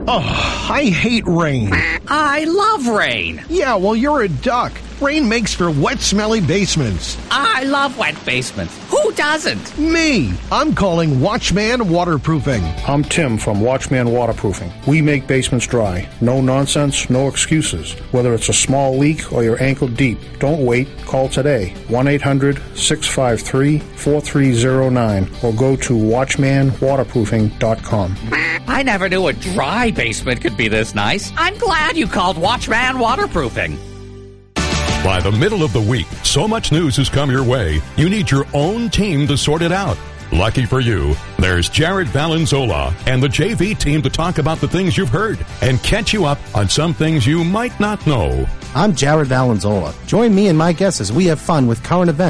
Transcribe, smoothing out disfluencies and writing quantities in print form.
Oh, I hate rain. I love rain. Yeah, well, you're a duck. Rain makes for wet, smelly basements. I love wet basements. Who doesn't? Me. I'm calling Watchman Waterproofing. I'm Tim from Watchman Waterproofing. We make basements dry. No nonsense, no excuses. Whether it's a small leak or you're ankle deep, don't wait. Call today. 1-800-653-4309 or go to watchmanwaterproofing.com. I never knew a dry basement could be this nice. I'm glad you called Watchman Waterproofing. By the middle of the week, so much news has come your way, you need your own team to sort it out. Lucky for you, there's Jared Valenzola and the JV team to talk about the things you've heard and catch you up on some things you might not know. I'm Jared Valenzola. Join me and my guests as we have fun with current events